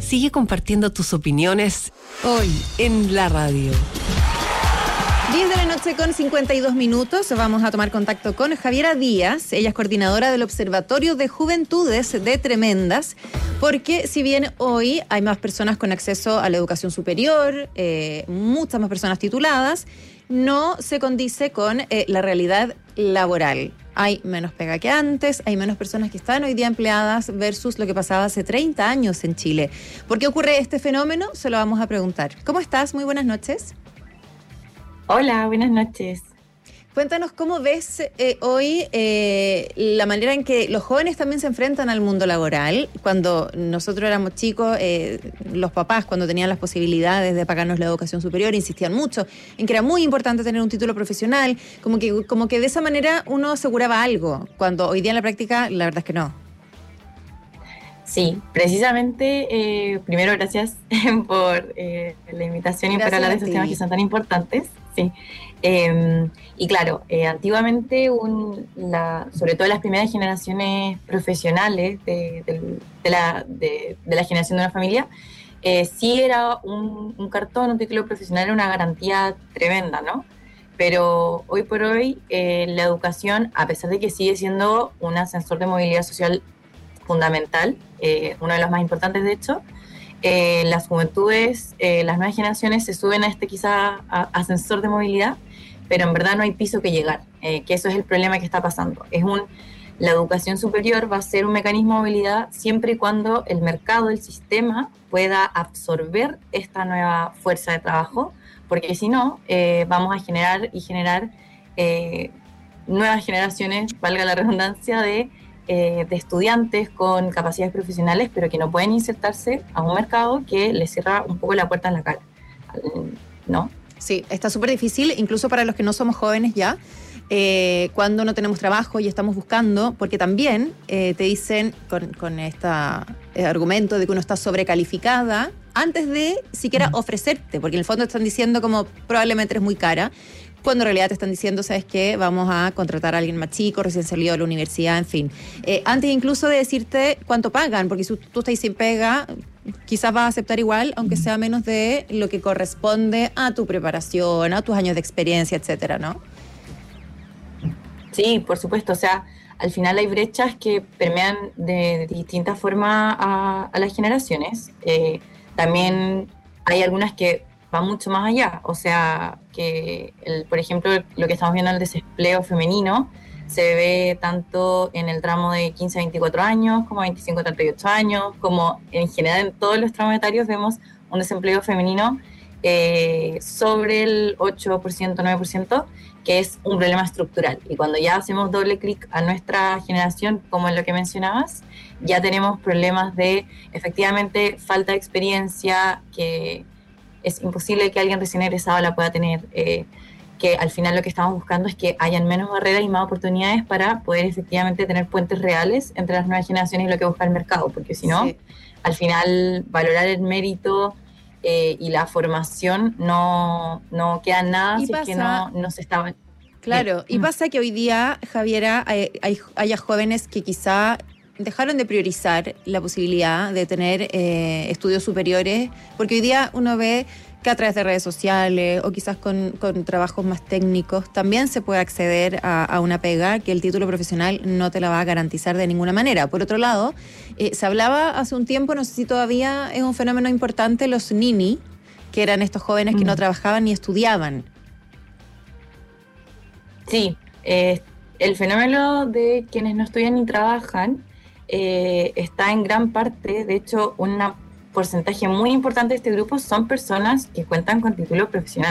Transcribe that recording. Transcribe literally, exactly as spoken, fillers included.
Sigue compartiendo tus opiniones hoy en la radio. diez de la noche con cincuenta y dos minutos. Vamos a tomar contacto con Javiera Díaz. Ella es coordinadora del Observatorio de Juventudes de Tremendas, porque si bien hoy hay más personas con acceso a la educación superior, eh, muchas más personas tituladas, no se condice con eh, la realidad laboral. Hay menos pega que antes, hay menos personas que están hoy día empleadas versus lo que pasaba hace treinta años en Chile. ¿Por qué ocurre este fenómeno? Se lo vamos a preguntar. ¿Cómo estás? Muy buenas noches. Hola, buenas noches. Cuéntanos cómo ves eh, hoy eh, la manera en que los jóvenes también se enfrentan al mundo laboral. Cuando nosotros éramos chicos, eh, los papás, cuando tenían las posibilidades de pagarnos la educación superior, insistían mucho en que era muy importante tener un título profesional, como que, como que de esa manera uno aseguraba algo, cuando hoy día en la práctica la verdad es que no. Sí, precisamente, eh, primero gracias por eh, la invitación y por hablar de estos temas que son tan importantes. Sí. Eh, y claro, eh, antiguamente, un, la, sobre todo las primeras generaciones profesionales de, de, de, la, de, de la generación de una familia, eh, sí era un, un cartón, un título profesional, era una garantía tremenda, ¿no? Pero hoy por hoy eh, la educación, a pesar de que sigue siendo un ascensor de movilidad social fundamental, eh, uno de los más importantes de hecho, eh, las juventudes, eh, las nuevas generaciones se suben a este quizá a, ascensor de movilidad, pero en verdad no hay piso que llegar, eh, que eso es el problema que está pasando. Es un, la educación superior va a ser un mecanismo de movilidad siempre y cuando el mercado, el sistema, pueda absorber esta nueva fuerza de trabajo, porque si no, eh, vamos a generar y generar eh, nuevas generaciones, valga la redundancia, de Eh, de estudiantes con capacidades profesionales, pero que no pueden insertarse a un mercado que les cierra un poco la puerta en la cara, ¿no? Sí, está súper difícil, incluso para los que no somos jóvenes ya, eh, cuando no tenemos trabajo y estamos buscando, porque también eh, te dicen con, con este argumento de que uno está sobrecalificada antes de siquiera ofrecerte, porque en el fondo están diciendo como probablemente eres muy cara, cuando en realidad te están diciendo, ¿sabes qué? Vamos a contratar a alguien más chico, recién salido de la universidad, en fin. Eh, antes incluso de decirte cuánto pagan, porque si tú estás sin pega, quizás vas a aceptar igual, aunque sea menos de lo que corresponde a tu preparación, a tus años de experiencia, etcétera, ¿no? Sí, por supuesto. O sea, al final hay brechas que permean de, de distintas formas a, a las generaciones. Eh, también hay algunas que va mucho más allá, o sea, que, el, por ejemplo, lo que estamos viendo, el desempleo femenino, se ve tanto en el tramo de quince a veinticuatro años, como veinticinco a treinta y ocho años, como en general en todos los tramos etarios vemos un desempleo femenino eh, sobre el ocho por ciento, nueve por ciento, que es un problema estructural. Y cuando ya hacemos doble clic a nuestra generación, como en lo que mencionabas, ya tenemos problemas de, efectivamente, falta de experiencia, que es imposible que alguien recién egresado la pueda tener, eh, que al final lo que estamos buscando es que hayan menos barreras y más oportunidades para poder efectivamente tener puentes reales entre las nuevas generaciones y lo que busca el mercado, porque si no, sí, al final valorar el mérito eh, y la formación no, no queda nada si pasa, es que no, no se está... Claro, eh, y pasa que hoy día, Javiera, hay, hay, haya jóvenes que quizá dejaron de priorizar la posibilidad de tener eh, estudios superiores, porque hoy día uno ve que a través de redes sociales o quizás con, con trabajos más técnicos también se puede acceder a, a una pega que el título profesional no te la va a garantizar de ninguna manera. Por otro lado, eh, se hablaba hace un tiempo, no sé si todavía es un fenómeno importante, los nini, que eran estos jóvenes mm. que no trabajaban ni estudiaban. Sí, eh, el fenómeno de quienes no estudian ni trabajan Eh, está en gran parte, de hecho, un porcentaje muy importante de este grupo son personas que cuentan con título profesional.